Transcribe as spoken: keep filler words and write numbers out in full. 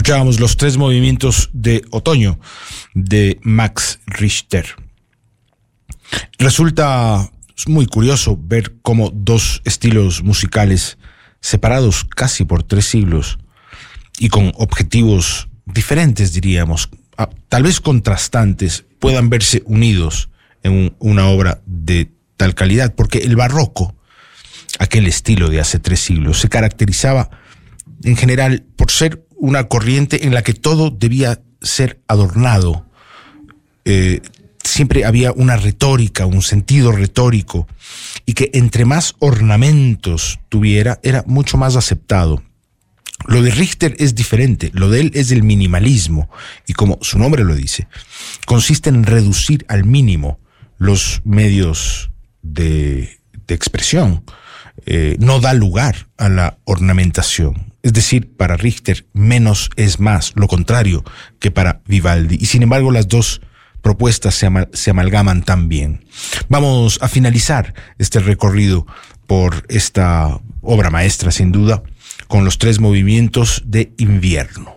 Escuchábamos los tres movimientos de otoño de Max Richter. Resulta muy curioso ver cómo dos estilos musicales separados casi por tres siglos y con objetivos diferentes, diríamos, tal vez contrastantes, puedan verse unidos en un, una obra de tal calidad, porque el barroco, aquel estilo de hace tres siglos, se caracterizaba en general por ser una corriente en la que todo debía ser adornado. Eh, siempre había una retórica, un sentido retórico, y que entre más ornamentos tuviera, era mucho más aceptado. Lo de Richter es diferente, lo de él es el minimalismo, y como su nombre lo dice, consiste en reducir al mínimo los medios de, de expresión. Eh, no da lugar a la ornamentación. Es decir, para Richter, menos es más, lo contrario que para Vivaldi. Y sin embargo, las dos propuestas se, amal- se amalgaman tan bien. Vamos a finalizar este recorrido por esta obra maestra, sin duda, con los tres movimientos de invierno.